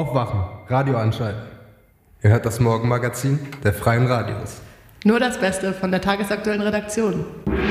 Aufwachen, Radio anschalten. Ihr hört das Morgenmagazin der Freien Radios. Nur das Beste von der tagesaktuellen Redaktion.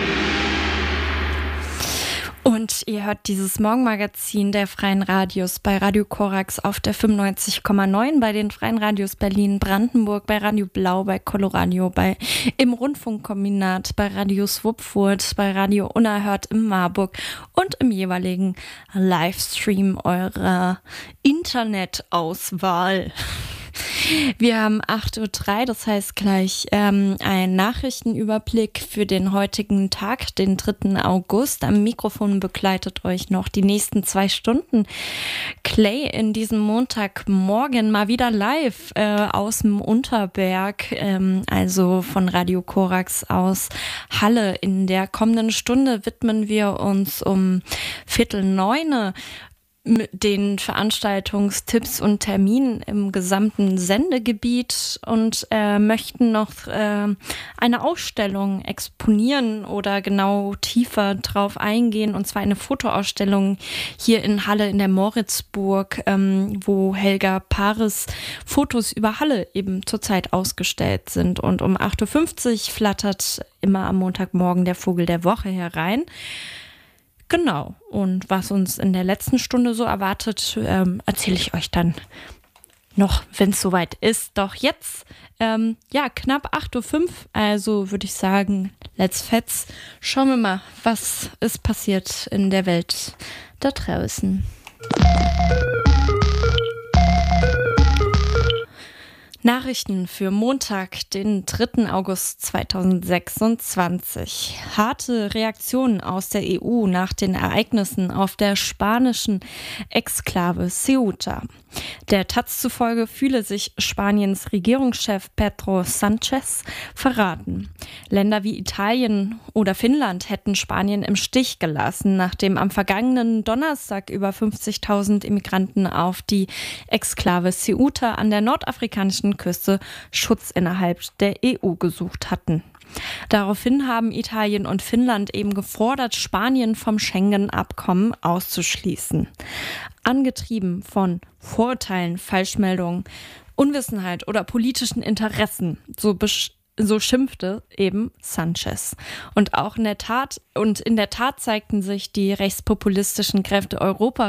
Und ihr hört dieses Morgenmagazin der Freien Radios bei Radio Korax auf der 95,9, bei den Freien Radios Berlin, Brandenburg, bei Radio Blau, bei Coloradio, im Rundfunkkombinat, bei Radio Swupfurt, bei Radio Unerhört in Marburg und im jeweiligen Livestream eurer Internetauswahl. Wir haben 8:03 Uhr, das heißt gleich ein Nachrichtenüberblick für den heutigen Tag, den 3. August. Am Mikrofon begleitet euch noch die nächsten 2 Stunden Clay in diesem Montagmorgen mal wieder live aus dem Unterberg, also von Radio Korax aus Halle. In der kommenden Stunde widmen wir uns um 8:45 mit den Veranstaltungstipps und Terminen im gesamten Sendegebiet und möchten noch eine Ausstellung exponieren oder genau tiefer drauf eingehen, und zwar eine Fotoausstellung hier in Halle in der Moritzburg, wo Helga Paares Fotos über Halle eben zurzeit ausgestellt sind. Und um 8:50 Uhr flattert immer am Montagmorgen der Vogel der Woche herein. Genau, und was uns in der letzten Stunde so erwartet, erzähle ich euch dann noch, wenn es soweit ist. Doch jetzt, knapp 8:05 Uhr, also würde ich sagen, let's fetz. Schauen wir mal, was ist passiert in der Welt da draußen. Nachrichten für Montag, den 3. August 2026. Harte Reaktionen aus der EU nach den Ereignissen auf der spanischen Exklave Ceuta. Der Taz zufolge fühle sich Spaniens Regierungschef Pedro Sánchez verraten. Länder wie Italien oder Finnland hätten Spanien im Stich gelassen, nachdem am vergangenen Donnerstag über 50.000 Immigranten auf die Exklave Ceuta an der nordafrikanischen Küste Schutz innerhalb der EU gesucht hatten. Daraufhin haben Italien und Finnland eben gefordert, Spanien vom Schengen-Abkommen auszuschließen. Angetrieben von Vorurteilen, Falschmeldungen, Unwissenheit oder politischen Interessen, so schimpfte eben Sánchez. Und in der Tat zeigten sich die rechtspopulistischen Kräfte Europas